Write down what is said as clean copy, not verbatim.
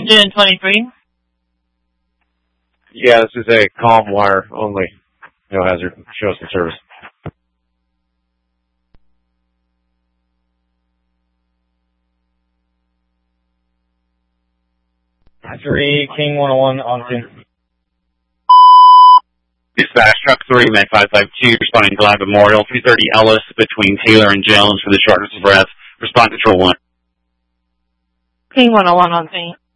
June 23. Yeah, this is a calm wire only. No hazard. Show us the service. 3 King 101 on scene. Dispatch truck 3, Med 552, responding to Live Memorial, 330 Ellis between Taylor and Jones for the shortness of breath. Respond control 1. King 101 on scene.